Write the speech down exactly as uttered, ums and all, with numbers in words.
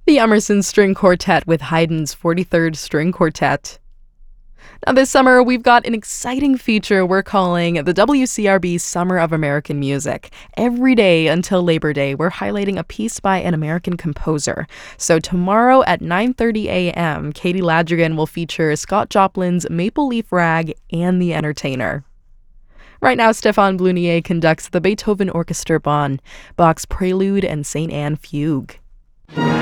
The Emerson String Quartet with Haydn's forty-third String Quartet. Now this summer, we've got an exciting feature we're calling the W C R B Summer of American Music. Every day until Labor Day, we're highlighting a piece by an American composer. So tomorrow at nine thirty a.m., Katie Ladrigan will feature Scott Joplin's Maple Leaf Rag and The Entertainer. Right now, Stéphane Blunier conducts the Beethoven Orchestra Bonn, Bach's Prelude and Saint Anne Fugue.